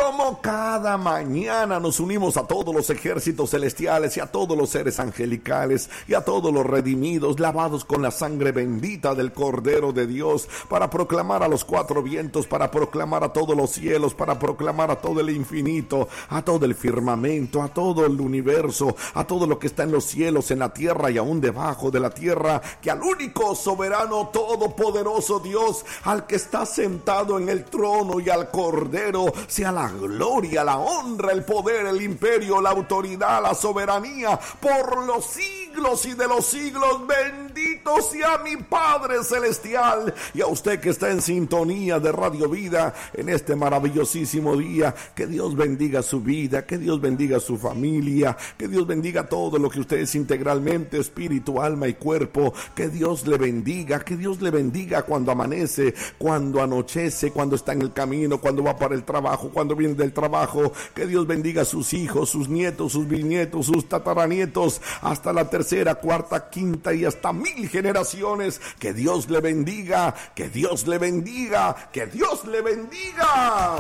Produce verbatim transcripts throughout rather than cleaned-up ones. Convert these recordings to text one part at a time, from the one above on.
como cada mañana nos unimos a todos los ejércitos celestiales y a todos los seres angelicales y a todos los redimidos, lavados con la sangre bendita del Cordero de Dios, para proclamar a los cuatro vientos, para proclamar a todos los cielos, para proclamar a todo el infinito, a todo el firmamento, a todo el universo, a todo lo que está en los cielos, en la tierra y aún debajo de la tierra, que al único soberano todopoderoso Dios, al que está sentado en el trono y al Cordero, sea la gloria, la honra, el poder, el imperio, la autoridad, la soberanía por los siglos y de los siglos. Bendito sea mi Padre celestial, y a usted que está en sintonía de Radio Vida en este maravillosísimo día. Que Dios bendiga su vida, que Dios bendiga su familia, que Dios bendiga todo lo que usted es integralmente, espíritu, alma y cuerpo. Que Dios le bendiga, que Dios le bendiga cuando amanece, cuando anochece, cuando está en el camino, cuando va para el trabajo, cuando viene del trabajo. Que Dios bendiga a sus hijos, sus nietos, sus bisnietos, sus tataranietos, hasta la tercera, cuarta, quinta y hasta mil generaciones. Que Dios le bendiga, que Dios le bendiga, que Dios le bendiga.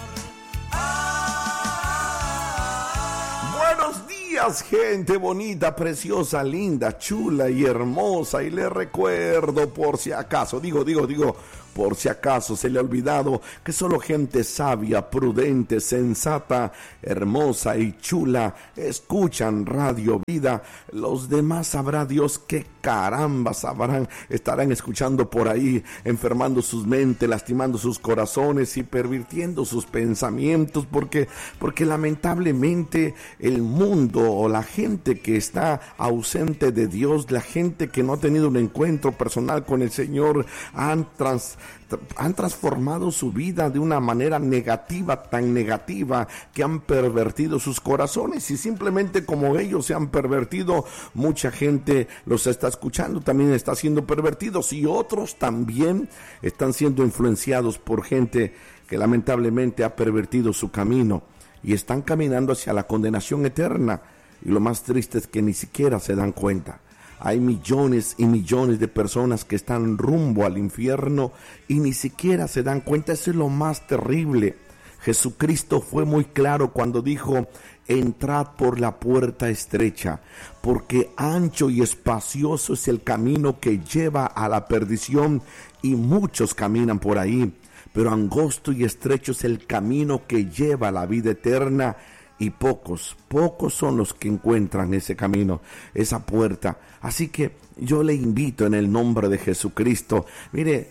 Buenos días, gente bonita, preciosa, linda, chula y hermosa. Y le recuerdo, por si acaso, digo, digo, digo, por si acaso se le ha olvidado, que solo gente sabia, prudente, sensata, hermosa y chula escuchan Radio Vida. Los demás sabrá Dios qué caramba sabrán, estarán escuchando por ahí, enfermando sus mentes, lastimando sus corazones y pervirtiendo sus pensamientos, porque, porque lamentablemente el mundo o la gente que está ausente de Dios, la gente que no ha tenido un encuentro personal con el Señor, han trans han transformado su vida de una manera negativa, tan negativa, que han pervertido sus corazones, y simplemente como ellos se han pervertido, mucha gente los está escuchando, también está siendo pervertidos, y otros también están siendo influenciados por gente que lamentablemente ha pervertido su camino y están caminando hacia la condenación eterna. Y lo más triste es que ni siquiera se dan cuenta. Hay millones y millones de personas que están rumbo al infierno y ni siquiera se dan cuenta. Eso es lo más terrible. Jesucristo fue muy claro cuando dijo: entrad por la puerta estrecha, porque ancho y espacioso es el camino que lleva a la perdición, y muchos caminan por ahí. Pero angosto y estrecho es el camino que lleva a la vida eterna, y pocos, pocos son los que encuentran ese camino, esa puerta. Así que yo le invito en el nombre de Jesucristo. Mire,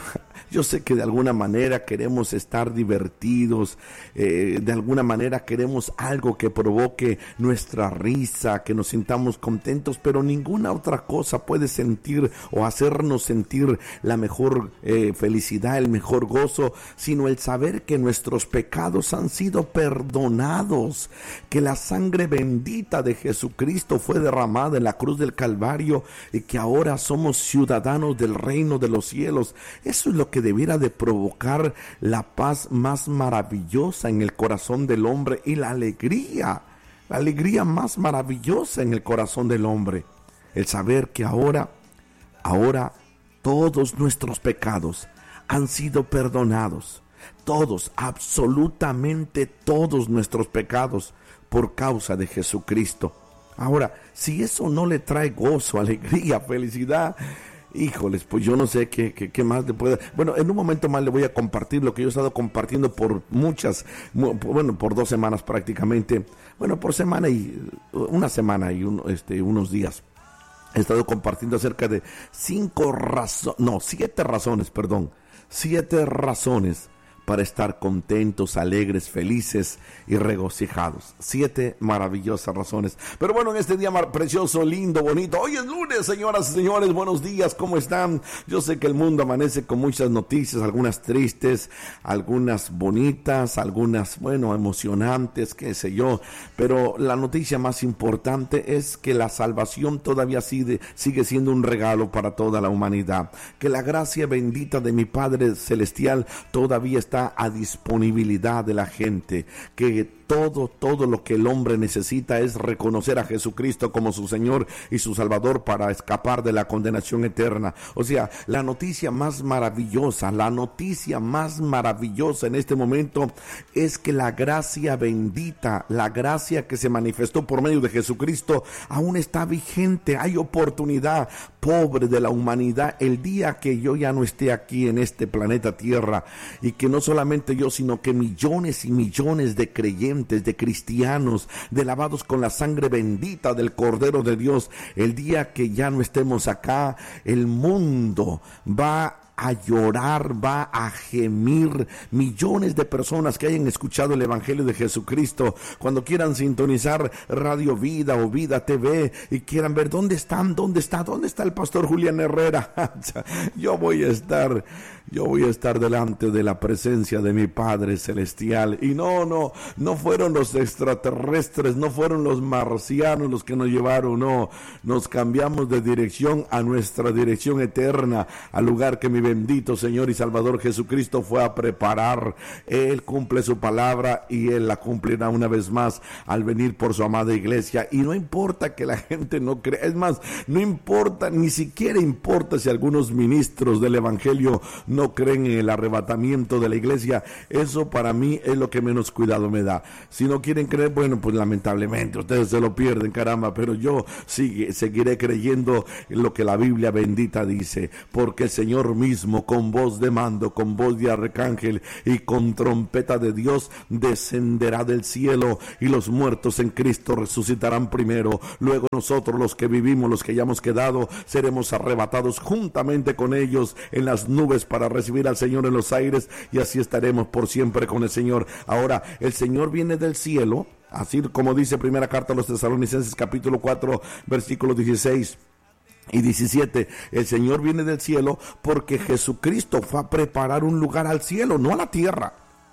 yo sé que de alguna manera queremos estar divertidos, eh, de alguna manera queremos algo que provoque nuestra risa, que nos sintamos contentos, pero ninguna otra cosa puede sentir o hacernos sentir la mejor eh, felicidad, el mejor gozo, sino el saber que nuestros pecados han sido perdonados, que la sangre bendita de Jesucristo fue derramada en la cruz del Calvario y que ahora somos ciudadanos del reino de los cielos. Eso es lo que debiera de provocar la paz más maravillosa en el corazón del hombre y la alegría, la alegría más maravillosa en el corazón del hombre. El saber que ahora, ahora todos nuestros pecados han sido perdonados. Todos, absolutamente todos nuestros pecados por causa de Jesucristo. Ahora, si eso no le trae gozo, alegría, felicidad, híjoles, pues yo no sé qué, qué, qué más le puede. Bueno, en un momento más le voy a compartir lo que yo he estado compartiendo por muchas, bueno, por dos semanas prácticamente. Bueno, por semana y una semana y un, este, unos días. He estado compartiendo acerca de cinco razones, no, siete razones, perdón, siete razones para estar contentos, alegres, felices y regocijados. Siete maravillosas razones. Pero bueno, en este día precioso, lindo, bonito. Hoy es lunes, señoras y señores. Buenos días, ¿cómo están? Yo sé que el mundo amanece con muchas noticias, algunas tristes, algunas bonitas, algunas, bueno, emocionantes, qué sé yo. Pero la noticia más importante es que la salvación todavía sigue, sigue siendo un regalo para toda la humanidad. Que la gracia bendita de mi Padre Celestial todavía está a disponibilidad de la gente, que todo, todo lo que el hombre necesita es reconocer a Jesucristo como su Señor y su Salvador para escapar de la condenación eterna. O sea, la noticia más maravillosa, la noticia más maravillosa en este momento es que la gracia bendita, la gracia que se manifestó por medio de Jesucristo, aún está vigente. Hay oportunidad, pobre de la humanidad, el día que yo ya no esté aquí en este planeta Tierra, y que no solamente yo, sino que millones y millones de creyentes, de cristianos, de lavados con la sangre bendita del Cordero de Dios, el día que ya no estemos acá, el mundo va a llorar, va a gemir. Millones de personas que hayan escuchado el Evangelio de Jesucristo, cuando quieran sintonizar Radio Vida o Vida T V y quieran ver dónde están, dónde está, dónde está el pastor Julián Herrera. Yo voy a estar, yo voy a estar delante de la presencia de mi Padre Celestial. Y no, no, no fueron los extraterrestres, no fueron los marcianos los que nos llevaron, no, nos cambiamos de dirección a nuestra dirección eterna, al lugar que mi bendito Señor y Salvador Jesucristo fue a preparar. Él cumple su palabra y Él la cumplirá una vez más al venir por su amada iglesia. Y no importa que la gente no crea, es más, no importa, ni siquiera importa si algunos ministros del Evangelio no creen en el arrebatamiento de la iglesia. Eso para mí es lo que menos cuidado me da. Si no quieren creer, bueno, pues lamentablemente ustedes se lo pierden, caramba, pero yo sigue, seguiré creyendo en lo que la Biblia bendita dice, porque el Señor mismo, con voz de mando, con voz de arcángel y con trompeta de Dios, descenderá del cielo, y los muertos en Cristo resucitarán primero. Luego nosotros, los que vivimos, los que hayamos quedado, seremos arrebatados juntamente con ellos en las nubes para recibir al Señor en los aires, y así estaremos por siempre con el Señor. Ahora, el Señor viene del cielo, así como dice primera carta a los Tesalonicenses capítulo cuatro versículos dieciséis y diecisiete, el Señor viene del cielo porque Jesucristo fue a preparar un lugar al cielo, no a la tierra.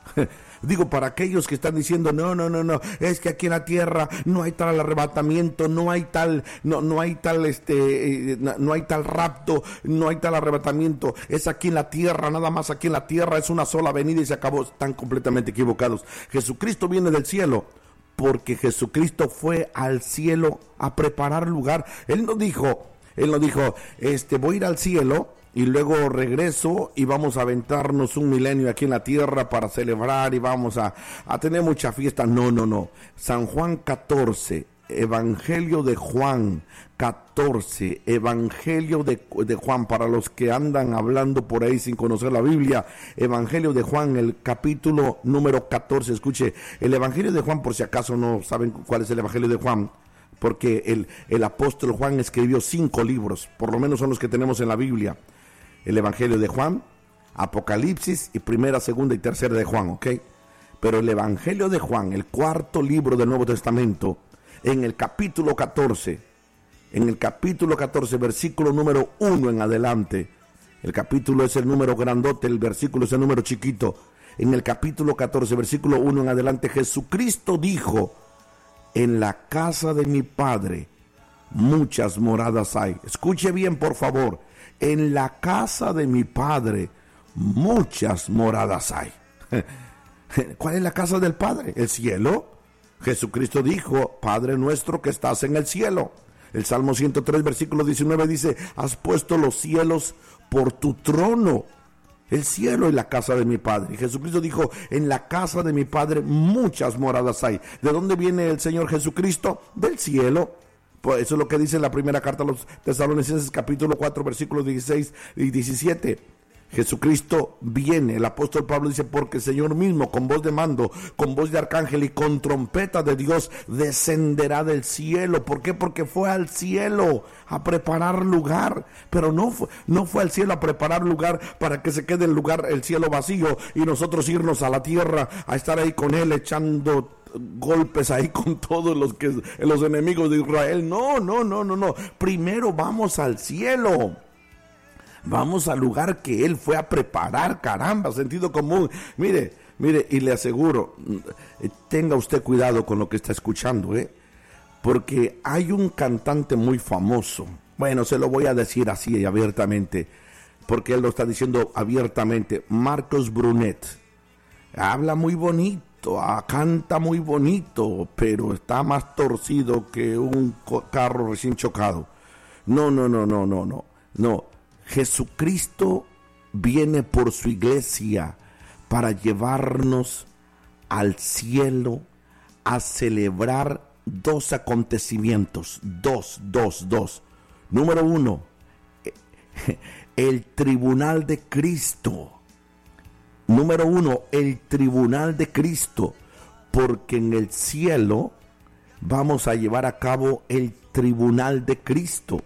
Digo, para aquellos que están diciendo, no, no, no, no, es que aquí en la tierra no hay tal arrebatamiento, no hay tal, no, no hay tal, este, eh, no hay tal rapto, no hay tal arrebatamiento, es aquí en la tierra, nada más aquí en la tierra, es una sola venida y se acabó. Están completamente equivocados. Jesucristo viene del cielo porque Jesucristo fue al cielo a preparar lugar. Él no dijo, Él no dijo, este, voy a ir al cielo y luego regreso y vamos a aventarnos un milenio aquí en la tierra para celebrar y vamos a, a tener mucha fiesta. No, no, no. San Juan catorce, Evangelio de Juan catorce, Evangelio de, de Juan, para los que andan hablando por ahí sin conocer la Biblia, Evangelio de Juan, el capítulo número catorce. Escuche, el Evangelio de Juan, por si acaso no saben cuál es el Evangelio de Juan, porque el, el apóstol Juan escribió cinco libros, por lo menos son los que tenemos en la Biblia. El Evangelio de Juan, Apocalipsis y primera, segunda y tercera de Juan, ¿ok? Pero el Evangelio de Juan, el cuarto libro del Nuevo Testamento, en el capítulo catorce, en el capítulo catorce, versículo número uno en adelante, el capítulo es el número grandote, el versículo es el número chiquito. En el capítulo catorce, versículo uno en adelante, Jesucristo dijo, en la casa de mi Padre muchas moradas hay. Escuche bien, por favor. En la casa de mi Padre muchas moradas hay. ¿Cuál es la casa del Padre? ¿El cielo? Jesucristo dijo, Padre nuestro que estás en el cielo. El Salmo ciento tres, versículo diecinueve dice, has puesto los cielos por tu trono. El cielo es la casa de mi Padre. Y Jesucristo dijo, en la casa de mi Padre muchas moradas hay. ¿De dónde viene el Señor Jesucristo? Del cielo. Pues eso es lo que dice la primera carta a los Tesalonicenses capítulo cuatro versículos dieciséis y diecisiete. Jesucristo viene, el apóstol Pablo dice, porque el Señor mismo con voz de mando, con voz de arcángel y con trompeta de Dios descenderá del cielo. ¿Por qué? Porque fue al cielo a preparar lugar, pero no fue, no fue al cielo a preparar lugar para que se quede el lugar, el cielo vacío y nosotros irnos a la tierra a estar ahí con Él echando golpes ahí con todos los que los enemigos de Israel. No, no, no, no, no. Primero vamos al cielo. Vamos al lugar que Él fue a preparar, caramba, sentido común. Mire, mire, y le aseguro, tenga usted cuidado con lo que está escuchando, ¿eh? Porque hay un cantante muy famoso. Bueno, se lo voy a decir así abiertamente, porque él lo está diciendo abiertamente. Marcos Brunet. Habla muy bonito, Cristo, ah, canta muy bonito, pero está más torcido que un carro recién chocado. No, no, no, no, no, no, no. Jesucristo viene por su iglesia para llevarnos al cielo a celebrar dos acontecimientos, dos, dos, dos. Número uno, el tribunal de Cristo. Número uno, el tribunal de Cristo, porque en el cielo vamos a llevar a cabo el tribunal de Cristo.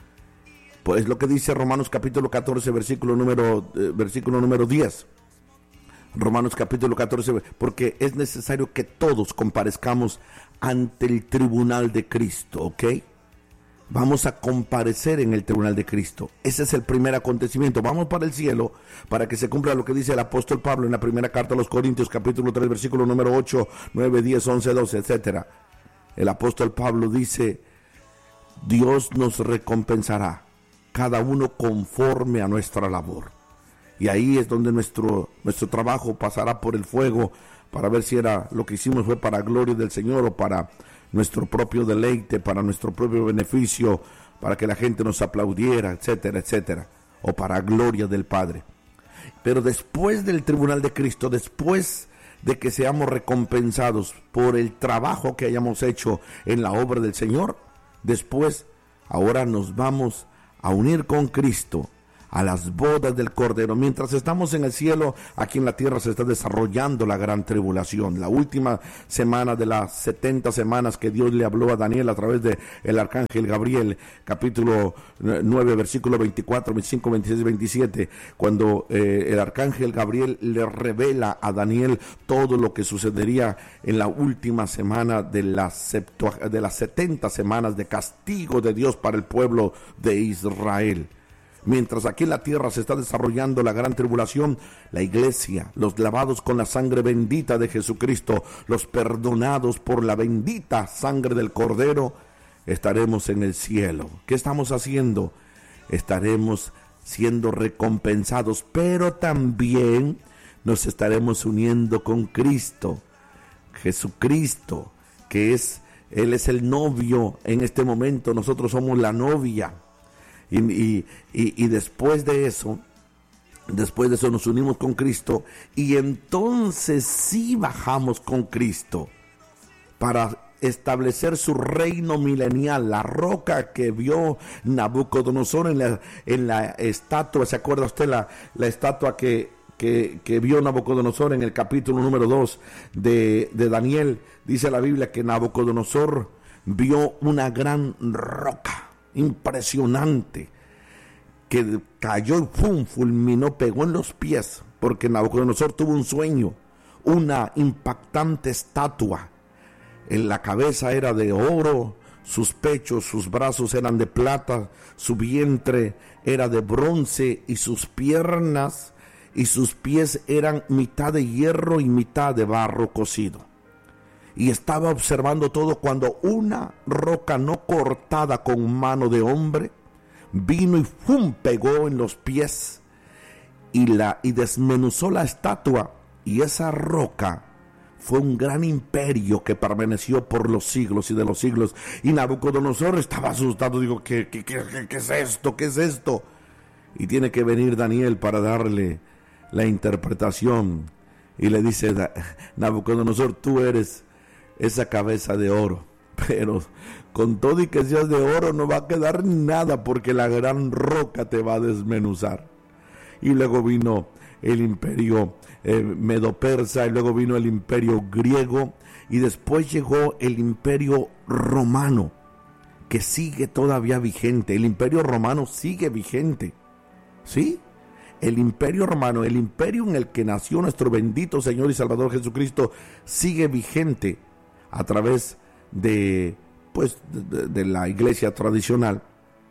Pues lo que dice Romanos capítulo catorce, versículo número, eh, versículo número diez. Romanos capítulo catorce, porque es necesario que todos comparezcamos ante el tribunal de Cristo, ¿ok? Vamos a comparecer en el tribunal de Cristo. Ese es el primer acontecimiento. Vamos para el cielo para que se cumpla lo que dice el apóstol Pablo en la primera carta a los Corintios, capítulo tres, versículo número ocho, nueve, diez, once, doce, etcétera. El apóstol Pablo dice: Dios nos recompensará, cada uno conforme a nuestra labor. Y ahí es donde nuestro, nuestro trabajo pasará por el fuego para ver si era lo que hicimos fue para gloria del Señor o para nuestro propio deleite, para nuestro propio beneficio, para que la gente nos aplaudiera, etcétera, etcétera, o para gloria del Padre. Pero después del tribunal de Cristo, después de que seamos recompensados por el trabajo que hayamos hecho en la obra del Señor, después, ahora nos vamos a unir con Cristo a las bodas del Cordero. Mientras estamos en el cielo, aquí en la tierra se está desarrollando la gran tribulación, la última semana de las setenta semanas que Dios le habló a Daniel a través de el arcángel Gabriel, capítulo nueve, versículo veinticuatro, veinticinco, veintiséis, veintisiete, cuando eh, el arcángel Gabriel le revela a Daniel todo lo que sucedería en la última semana de las, septua, de las setenta semanas de castigo de Dios para el pueblo de Israel. Mientras aquí en la tierra se está desarrollando la gran tribulación, la iglesia, los lavados con la sangre bendita de Jesucristo, los perdonados por la bendita sangre del Cordero, estaremos en el cielo. ¿Qué estamos haciendo? Estaremos siendo recompensados, pero también nos estaremos uniendo con Cristo, Jesucristo, que es, Él es el novio en este momento, nosotros somos la novia. Y, y, y, y después de eso, después de eso nos unimos con Cristo y entonces sí bajamos con Cristo para establecer su reino milenial, la roca que vio Nabucodonosor en la, en la estatua. ¿Se acuerda usted la, la estatua que, que, que vio Nabucodonosor en el capítulo número dos de, de Daniel? Dice la Biblia que Nabucodonosor vio una gran roca impresionante que cayó y pum, fulminó, pegó en los pies, porque Nabucodonosor tuvo un sueño, una impactante estatua. En la cabeza era de oro, sus pechos, sus brazos eran de plata, su vientre era de bronce y sus piernas y sus pies eran mitad de hierro y mitad de barro cocido. Y estaba observando todo cuando una roca no cortada con mano de hombre vino y ¡fum! Pegó en los pies y, la, y desmenuzó la estatua. Y esa roca fue un gran imperio que permaneció por los siglos y de los siglos. Y Nabucodonosor estaba asustado. Digo, ¿qué, qué, qué, qué es esto? ¿Qué es esto? Y tiene que venir Daniel para darle la interpretación. Y le dice, Nabucodonosor, tú eres esa cabeza de oro, pero con todo y que seas de oro no va a quedar nada, porque la gran roca te va a desmenuzar. Y luego vino el imperio eh, medo-persa, y luego vino el imperio griego, y después llegó el imperio romano, que sigue todavía vigente. El imperio romano sigue vigente, ¿sí? El imperio romano, el imperio en el que nació nuestro bendito Señor y Salvador Jesucristo, sigue vigente a través de, pues, de, de la iglesia tradicional.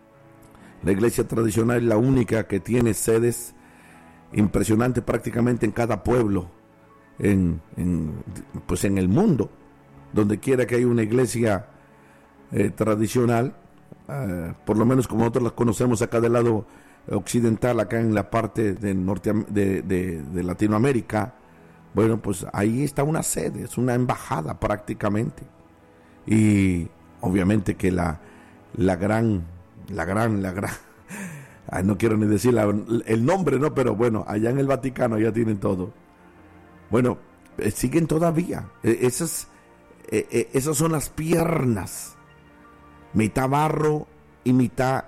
La iglesia tradicional es la única que tiene sedes impresionantes prácticamente en cada pueblo, en, en, pues en el mundo. Donde quiera que haya una iglesia eh, tradicional, eh, por lo menos como nosotros las conocemos acá del lado occidental, acá en la parte de, Norte, de, de, de Latinoamérica, Bueno, pues ahí está una sede, es una embajada prácticamente. Y obviamente que la, la gran, la gran, la gran, ay, no quiero ni decir la, el nombre, no, pero bueno, allá en el Vaticano ya tienen todo. Bueno, eh, siguen todavía. Eh, esas, eh, eh, esas son las piernas, mitad barro y mitad,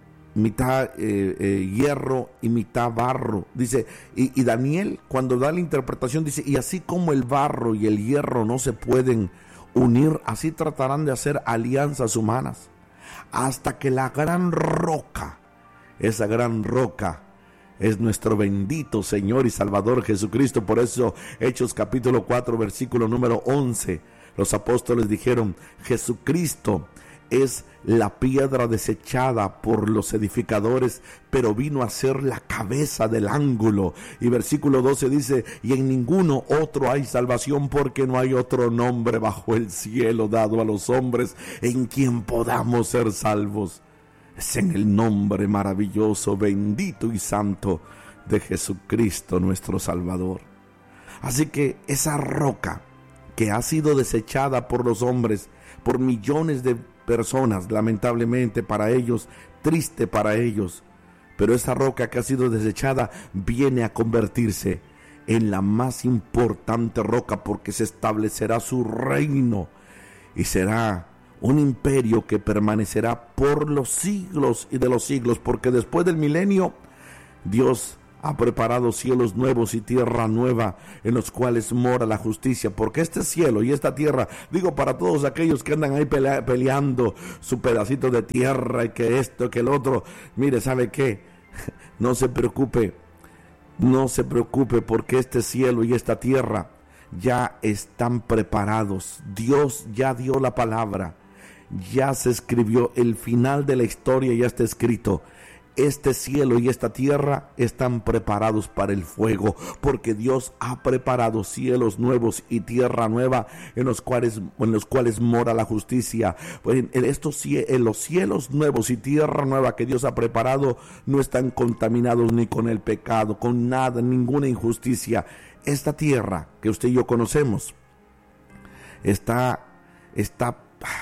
mitad eh, eh, hierro y mitad barro. Dice, y, y Daniel cuando da la interpretación dice, y así como el barro y el hierro no se pueden unir, así tratarán de hacer alianzas humanas, hasta que la gran roca, esa gran roca, es nuestro bendito Señor y Salvador Jesucristo. Por eso Hechos capítulo cuatro versículo número once, los apóstoles dijeron, Jesucristo es la piedra desechada por los edificadores, pero vino a ser la cabeza del ángulo. Y versículo doce dice, y en ninguno otro hay salvación, porque no hay otro nombre bajo el cielo dado a los hombres en quien podamos ser salvos. Es en el nombre maravilloso, bendito y santo de Jesucristo nuestro Salvador. Así que esa roca que ha sido desechada por los hombres, por millones de personas, lamentablemente para ellos, triste para ellos, pero esa roca que ha sido desechada viene a convertirse en la más importante roca, porque se establecerá su reino y será un imperio que permanecerá por los siglos y de los siglos, porque después del milenio Dios ha preparado cielos nuevos y tierra nueva en los cuales mora la justicia, porque este cielo y esta tierra, digo para todos aquellos que andan ahí pelea, peleando su pedacito de tierra y que esto, que el otro, mire, ¿sabe qué? No se preocupe, no se preocupe, porque este cielo y esta tierra ya están preparados. Dios ya dio la palabra, ya se escribió, el final de la historia ya está escrito. Este cielo y esta tierra están preparados para el fuego, porque Dios ha preparado cielos nuevos y tierra nueva en los cuales, en los cuales mora la justicia. En, estos, en los cielos nuevos y tierra nueva que Dios ha preparado no están contaminados ni con el pecado, con nada, ninguna injusticia. Esta tierra que usted y yo conocemos está, está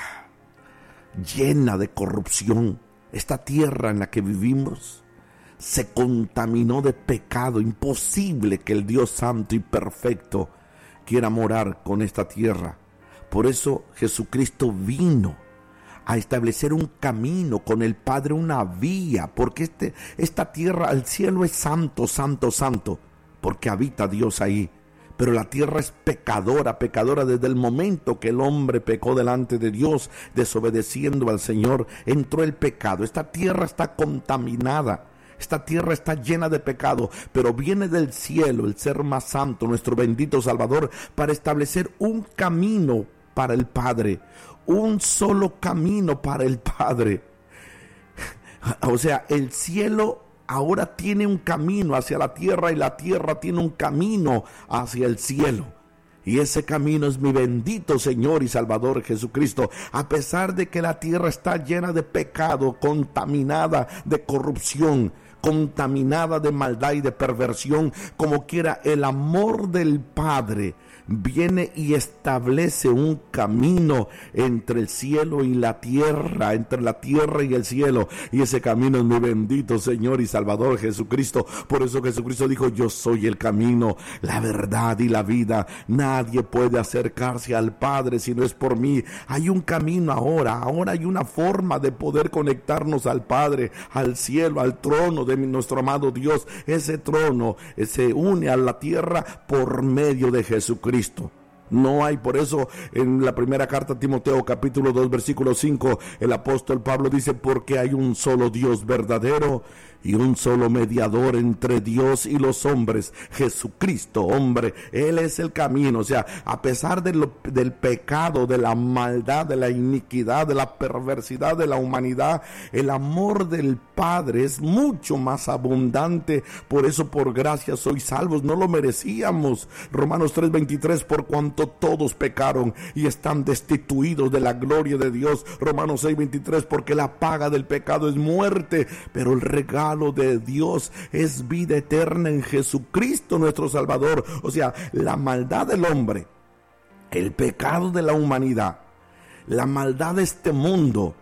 llena de corrupción. Esta tierra en la que vivimos se contaminó de pecado. Imposible que el Dios santo y perfecto quiera morar con esta tierra. Por eso Jesucristo vino a establecer un camino con el Padre, una vía, porque este, esta tierra, el cielo es santo, santo, santo, porque habita Dios ahí. Pero la tierra es pecadora, pecadora desde el momento que el hombre pecó delante de Dios, desobedeciendo al Señor, entró el pecado. Esta tierra está contaminada, esta tierra está llena de pecado, pero viene del cielo el ser más santo, nuestro bendito Salvador, para establecer un camino para el Padre, un solo camino para el Padre. O sea, el cielo ahora tiene un camino hacia la tierra y la tierra tiene un camino hacia el cielo. Y ese camino es mi bendito Señor y Salvador Jesucristo. A pesar de que la tierra está llena de pecado, contaminada de corrupción, contaminada de maldad y de perversión, como quiera, el amor del Padre viene y establece un camino entre el cielo y la tierra, entre la tierra y el cielo, y ese camino es mi bendito Señor y Salvador Jesucristo. Por eso Jesucristo dijo: yo soy el camino, la verdad y la vida. Nadie puede acercarse al Padre si no es por mí. Hay un camino ahora, ahora hay una forma de poder conectarnos al Padre, al cielo, al trono de nuestro amado Dios. Ese trono se une a la tierra por medio de Jesucristo. No hay, por eso en la primera carta a Timoteo capítulo dos versículo cinco el apóstol Pablo dice: porque hay un solo Dios verdadero y un solo mediador entre Dios y los hombres, Jesucristo hombre. Él es el camino. O sea, a pesar de lo, del pecado, de la maldad, de la iniquidad, de la perversidad de la humanidad, el amor del Padre es mucho más abundante. Por eso por gracia sois salvos, no lo merecíamos. Romanos tres veintitrés, por cuanto todos pecaron y están destituidos de la gloria de Dios. Romanos seis veintitrés, porque la paga del pecado es muerte, pero el regalo regalo de Dios es vida eterna en Jesucristo nuestro Salvador. O sea, la maldad del hombre, el pecado de la humanidad, la maldad de este mundo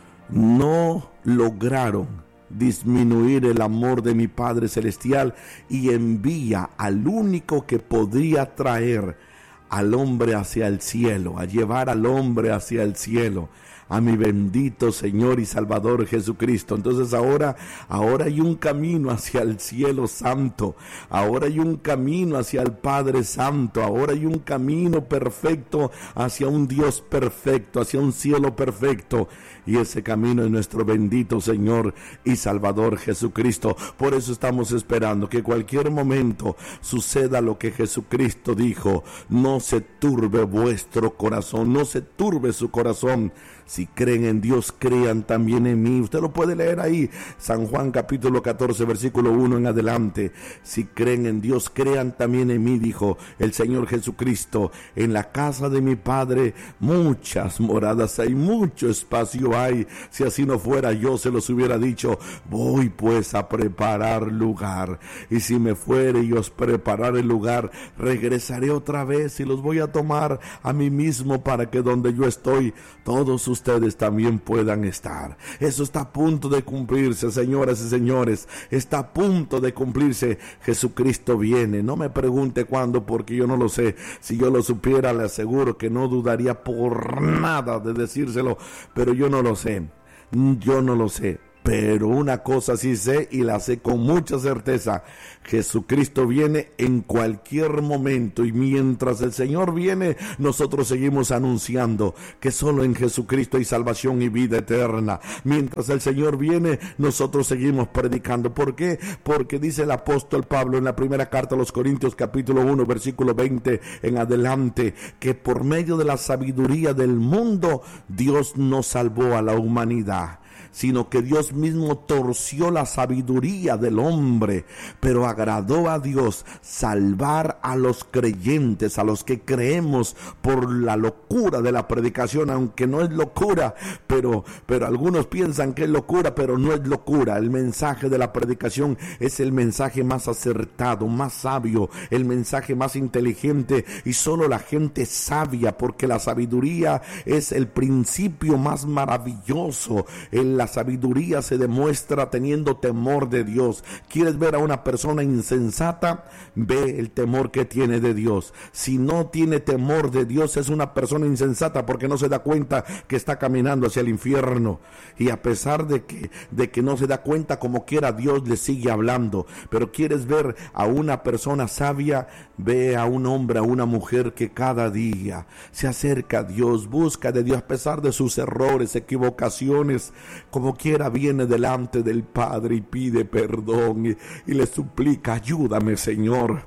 no lograron disminuir el amor de mi Padre Celestial, y envía al único que podría traer al hombre hacia el cielo, a llevar al hombre hacia el cielo, a mi bendito Señor y Salvador Jesucristo. Entonces ahora, ahora hay un camino hacia el cielo santo, ahora hay un camino hacia el Padre Santo, ahora hay un camino perfecto hacia un Dios perfecto, hacia un cielo perfecto, y ese camino es nuestro bendito Señor y Salvador Jesucristo. Por eso estamos esperando que cualquier momento suceda lo que Jesucristo dijo: no se turbe vuestro corazón, no se turbe su corazón. Si creen en Dios, crean también en mí. Usted lo puede leer ahí, San Juan capítulo catorce, versículo uno en adelante. Si creen en Dios, crean también en mí, dijo el Señor Jesucristo. En la casa de mi Padre muchas moradas hay, mucho espacio hay. Si así no fuera, yo se los hubiera dicho. Voy pues a preparar lugar, y si me fuere y os preparar el lugar, regresaré otra vez y los voy a tomar a mí mismo, para que donde yo estoy, todos ustedes también puedan estar. Eso está a punto de cumplirse, señoras y señores, está a punto de cumplirse. Jesucristo viene. No me pregunte cuándo, porque yo no lo sé. Si yo lo supiera, le aseguro que no dudaría por nada de decírselo, pero yo no lo sé. Yo no lo sé. Pero una cosa sí sé, y la sé con mucha certeza: Jesucristo viene en cualquier momento, y mientras el Señor viene, nosotros seguimos anunciando que solo en Jesucristo hay salvación y vida eterna. Mientras el Señor viene, nosotros seguimos predicando. ¿Por qué? Porque dice el apóstol Pablo en la primera carta a los Corintios capítulo uno, versículo veinte en adelante, que por medio de la sabiduría del mundo Dios no salvó a la humanidad, sino que Dios mismo torció la sabiduría del hombre. Pero agradó a Dios salvar a los creyentes, a los que creemos, por la locura de la predicación, aunque no es locura, pero, pero algunos piensan que es locura, pero no es locura. El mensaje de la predicación es el mensaje más acertado, más sabio, el mensaje más inteligente, y solo la gente sabia, porque la sabiduría es el principio más maravilloso. En la sabiduría se demuestra teniendo temor de Dios. ¿Quieres ver a una persona insensata? Ve el temor que tiene de Dios. Si no tiene temor de Dios, es una persona insensata, porque no se da cuenta que está caminando hacia el infierno. Y a pesar de que, de que no se da cuenta, como quiera, Dios le sigue hablando. Pero quieres ver a una persona sabia, ve a un hombre, a una mujer que cada día se acerca a Dios, busca de Dios a pesar de sus errores, equivocaciones. Como quiera, viene delante del Padre y pide perdón, y, y le suplica: ayúdame, Señor,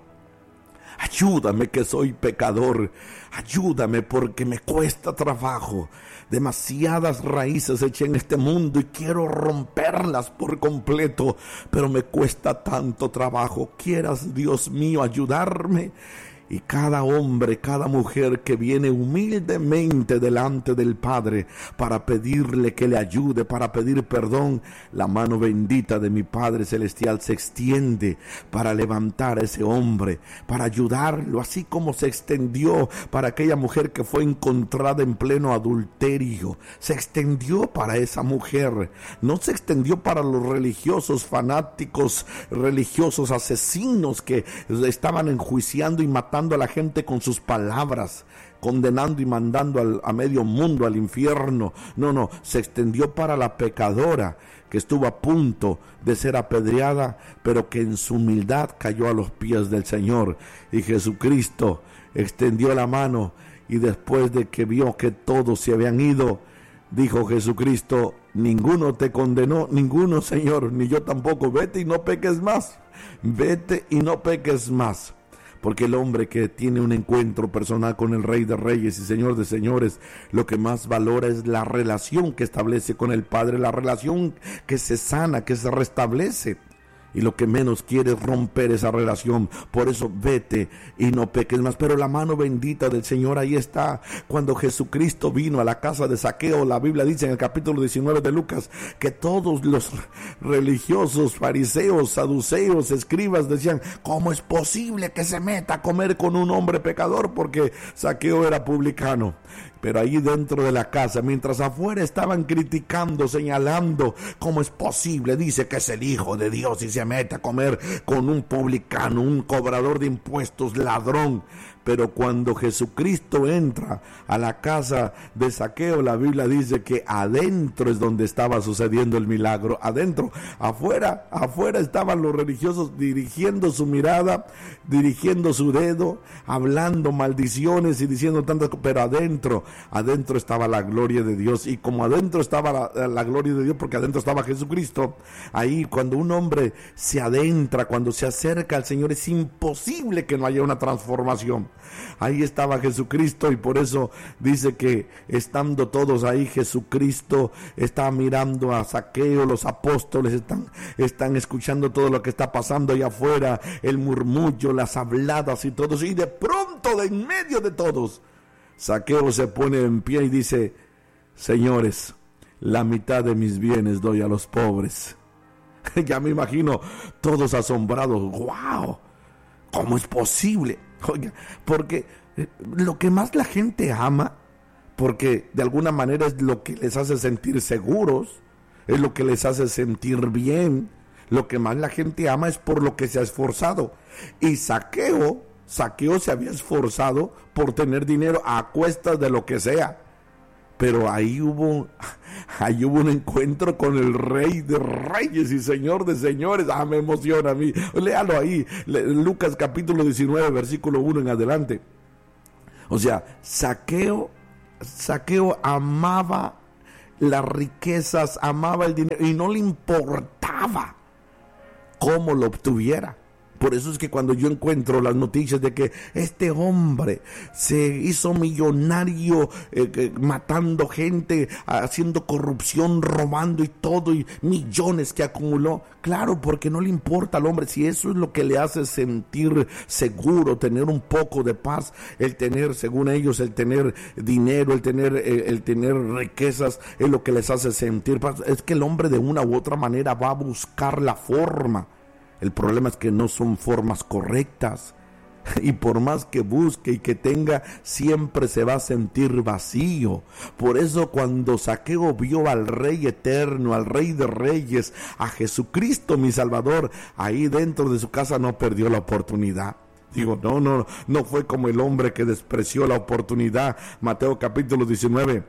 ayúdame, que soy pecador, ayúdame porque me cuesta trabajo. Demasiadas raíces eché en este mundo y quiero romperlas por completo, pero me cuesta tanto trabajo. Quieras, Dios mío, ayudarme. Y cada hombre, cada mujer que viene humildemente delante del Padre para pedirle que le ayude, para pedir perdón, la mano bendita de mi Padre Celestial se extiende para levantar a ese hombre, para ayudarlo, así como se extendió para aquella mujer que fue encontrada en pleno adulterio. Se extendió para esa mujer, no se extendió para los religiosos fanáticos, religiosos asesinos que estaban enjuiciando y matando a la gente con sus palabras, condenando y mandando al, a medio mundo al infierno. No, no, se extendió para la pecadora que estuvo a punto de ser apedreada, pero que en su humildad cayó a los pies del Señor. Y Jesucristo extendió la mano, y después de que vio que todos se habían ido, dijo Jesucristo: ninguno te condenó, ninguno, Señor, ni yo tampoco. Vete y no peques más, vete y no peques más. Porque el hombre que tiene un encuentro personal con el Rey de Reyes y Señor de Señores, lo que más valora es la relación que establece con el Padre, la relación que se sana, que se restablece. Y lo que menos quiere es romper esa relación. Por eso vete y no peques más. Pero la mano bendita del Señor ahí está. Cuando Jesucristo vino a la casa de Zaqueo, la Biblia dice en el capítulo diecinueve de Lucas, que todos los religiosos, fariseos, saduceos, escribas decían, ¿cómo es posible que se meta a comer con un hombre pecador? Porque Zaqueo era publicano. Pero ahí dentro de la casa, mientras afuera estaban criticando, señalando, ¿cómo es posible? Dice que es el Hijo de Dios y se mete a comer con un publicano, un cobrador de impuestos, ladrón. Pero cuando Jesucristo entra a la casa de Zaqueo, la Biblia dice que adentro es donde estaba sucediendo el milagro. Adentro, afuera, afuera estaban los religiosos dirigiendo su mirada, dirigiendo su dedo, hablando maldiciones y diciendo tantas cosas. Pero adentro, adentro estaba la gloria de Dios. Y como adentro estaba la, la gloria de Dios, porque adentro estaba Jesucristo, ahí cuando un hombre se adentra, cuando se acerca al Señor, es imposible que no haya una transformación. Ahí estaba Jesucristo, y por eso dice que estando todos ahí, Jesucristo está mirando a Zaqueo, los apóstoles están, están escuchando todo lo que está pasando allá afuera, el murmullo, las habladas y todo eso, y de pronto, de en medio de todos, Zaqueo se pone en pie y dice, señores, la mitad de mis bienes doy a los pobres. Ya me imagino todos asombrados. ¡Wow! ¿Cómo es posible? Oiga, porque lo que más la gente ama, porque de alguna manera es lo que les hace sentir seguros, es lo que les hace sentir bien, lo que más la gente ama es por lo que se ha esforzado. Y Zaqueo, Zaqueo se había esforzado por tener dinero a cuestas de lo que sea. Pero ahí hubo, ahí hubo un encuentro con el Rey de Reyes y Señor de Señores. Ah, me emociona a mí. Léalo ahí, Lucas capítulo diecinueve, versículo uno en adelante. O sea, Zaqueo, Zaqueo amaba las riquezas, amaba el dinero y no le importaba cómo lo obtuviera. Por eso es que cuando yo encuentro las noticias de que este hombre se hizo millonario eh, eh, matando gente, haciendo corrupción, robando y todo, y millones que acumuló, claro, porque no le importa al hombre. Si eso es lo que le hace sentir seguro, tener un poco de paz, el tener, según ellos, el tener dinero, el tener, el, el tener riquezas, es lo que les hace sentir paz. Es que el hombre de una u otra manera va a buscar la forma. El problema es que no son formas correctas, y por más que busque y que tenga, siempre se va a sentir vacío. Por eso cuando Zaqueo vio al Rey eterno, al Rey de Reyes, a Jesucristo mi Salvador, ahí dentro de su casa no perdió la oportunidad. Digo, no, no, no fue como el hombre que despreció la oportunidad. Mateo capítulo diecinueve.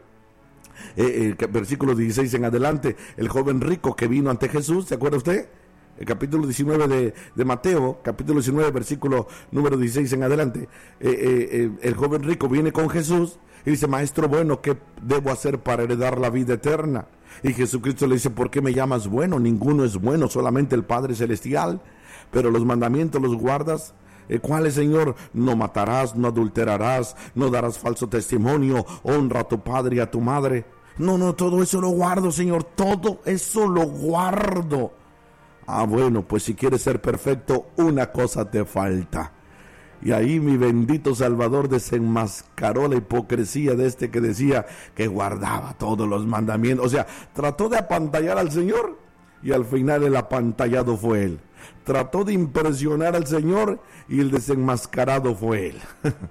Eh, eh, versículo dieciséis en adelante, el joven rico que vino ante Jesús, ¿se acuerda usted? El capítulo diecinueve de, de Mateo, capítulo diecinueve, versículo número dieciséis en adelante. Eh, eh, eh, el joven rico viene con Jesús y dice, maestro bueno, ¿qué debo hacer para heredar la vida eterna? Y Jesucristo le dice, ¿por qué me llamas bueno? Ninguno es bueno, solamente el Padre Celestial. Pero los mandamientos los guardas. Eh, ¿Cuáles, Señor? No matarás, no adulterarás, no darás falso testimonio, honra a tu padre y a tu madre. No, no, todo eso lo guardo, Señor, todo eso lo guardo. Ah, bueno, pues si quieres ser perfecto, una cosa te falta. Y ahí mi bendito Salvador desenmascaró la hipocresía de este que decía que guardaba todos los mandamientos. O sea, trató de apantallar al Señor y al final el apantallado fue él. Trató de impresionar al Señor y el desenmascarado fue él.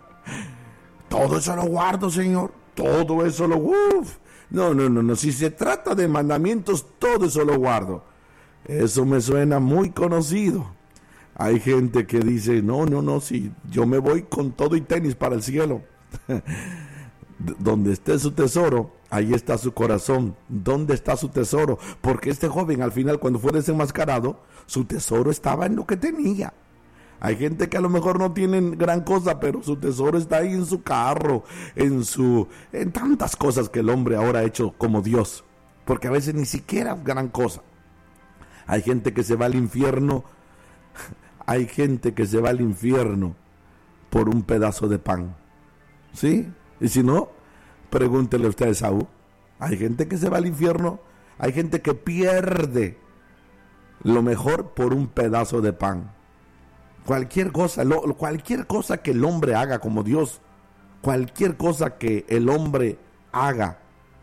Todo eso lo guardo, Señor. Todo eso lo... Uf. No, no, no, no. Si se trata de mandamientos, todo eso lo guardo. Eso me suena muy conocido. Hay gente que dice, no, no, no, si yo me voy con todo y tenis para el cielo. Donde esté su tesoro, ahí está su corazón. ¿Dónde está su tesoro? Porque este joven al final, cuando fue desenmascarado, su tesoro estaba en lo que tenía. Hay gente que a lo mejor no tienen gran cosa, pero su tesoro está ahí en su carro, en su, en tantas cosas que el hombre ahora ha hecho como Dios. Porque a veces ni siquiera es gran cosa. Hay gente que se va al infierno, hay gente que se va al infierno por un pedazo de pan, ¿sí? Y si no, pregúntele usted a Esaú. Hay gente que se va al infierno, hay gente que pierde lo mejor por un pedazo de pan. Cualquier cosa, lo, cualquier cosa que el hombre haga como Dios, cualquier cosa que el hombre haga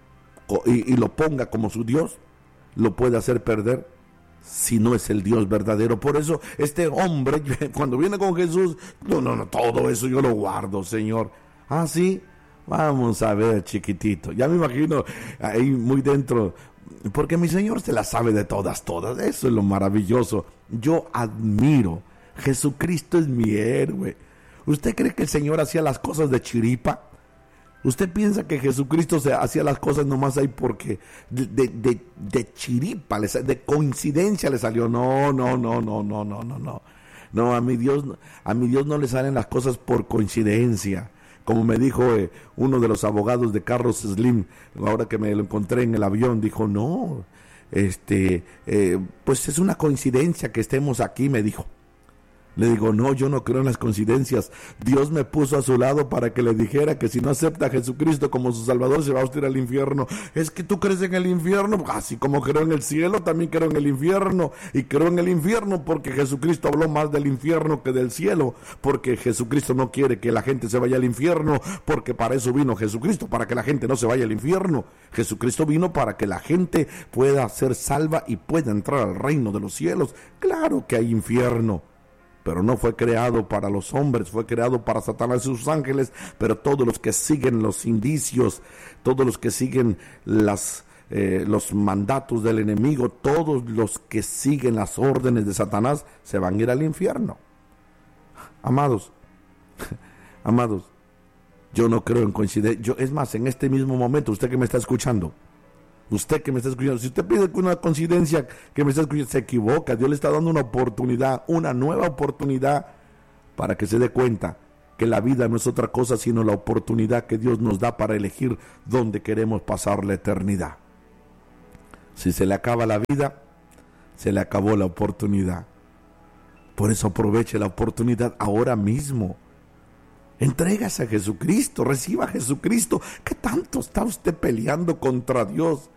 y, y lo ponga como su Dios, lo puede hacer perder si no es el Dios verdadero. Por eso este hombre, cuando viene con Jesús, no, no, no, todo eso yo lo guardo, Señor. Ah, sí, vamos a ver, chiquitito. Ya me imagino ahí muy dentro, porque mi Señor se la sabe de todas, todas. Eso es lo maravilloso. Yo admiro. Jesucristo es mi héroe. ¿Usted cree que el Señor hacía las cosas de chiripa? ¿Usted piensa que Jesucristo se hacía las cosas nomás ahí porque de, de, de, de chiripa, de coincidencia le salió? No, no, no, no, no, no, no, no. No, a mi Dios, a mi Dios no le salen las cosas por coincidencia. Como me dijo eh, uno de los abogados de Carlos Slim, ahora que me lo encontré en el avión, dijo, no, este, eh, pues es una coincidencia que estemos aquí, me dijo. Le digo, no, yo no creo en las coincidencias. Dios me puso a su lado para que le dijera que si no acepta a Jesucristo como su Salvador, se va a usted al infierno. Es que tú crees en el infierno, así como creo en el cielo, también creo en el infierno. Y creo en el infierno porque Jesucristo habló más del infierno que del cielo. Porque Jesucristo no quiere que la gente se vaya al infierno, porque para eso vino Jesucristo, para que la gente no se vaya al infierno. Jesucristo vino para que la gente pueda ser salva y pueda entrar al reino de los cielos. Claro que hay infierno, pero no fue creado para los hombres, fue creado para Satanás y sus ángeles. Pero todos los que siguen los indicios, todos los que siguen las, eh, los mandatos del enemigo, todos los que siguen las órdenes de Satanás, se van a ir al infierno. Amados, amados, yo no creo en coincidencia. Yo, es más, en este mismo momento, usted que me está escuchando, usted que me está escuchando, si usted pide una coincidencia que me está escuchando, se equivoca. Dios le está dando una oportunidad, una nueva oportunidad, para que se dé cuenta que la vida no es otra cosa sino la oportunidad que Dios nos da para elegir dónde queremos pasar la eternidad. Si se le acaba la vida, se le acabó la oportunidad. Por eso aproveche la oportunidad ahora mismo. Entrégase a Jesucristo, reciba a Jesucristo. ¿Qué tanto está usted peleando contra Dios?